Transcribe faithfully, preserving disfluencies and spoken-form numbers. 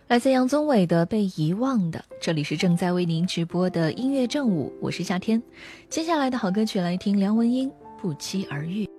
来自杨宗纬的《被遗忘的》，这里是正在为您直播的音乐正午，我是夏天。接下来的好歌曲来听梁文音《不期而遇》。